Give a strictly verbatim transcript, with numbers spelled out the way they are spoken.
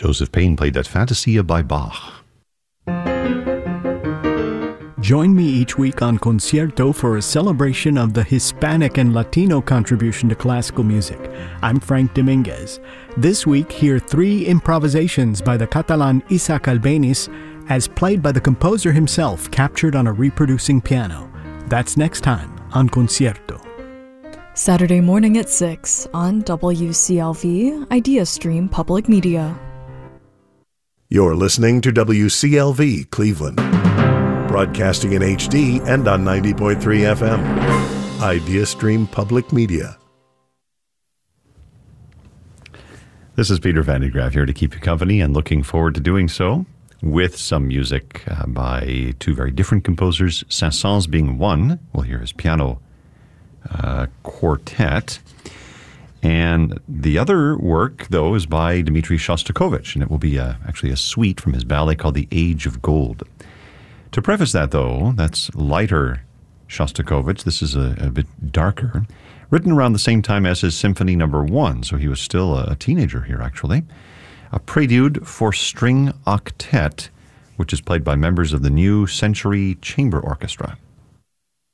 Joseph Payne played that Fantasia by Bach. Join me each week on Concierto for a celebration of the Hispanic and Latino contribution to classical music. I'm Frank Dominguez. This week, hear three improvisations by the Catalan Isaac Albéniz as played by the composer himself, captured on a reproducing piano. That's next time on Concierto. Saturday morning at six on W C L V IdeaStream Public Media. You're listening to W C L V Cleveland, broadcasting in H D and on ninety point three F M. IdeaStream Public Media. This is Peter Van de Graaf here to keep you company, and looking forward to doing so with some music uh, by two very different composers, Saint-Saëns being one. We'll hear his piano uh, quartet. And the other work, though, is by Dmitri Shostakovich, and it will be a, actually a suite from his ballet called The Age of Gold. To preface that, though, that's lighter Shostakovich. This is a, a bit darker. Written around the same time as his Symphony Number One, so he was still a, a teenager here, actually. A prelude for string octet, which is played by members of the New Century Chamber Orchestra.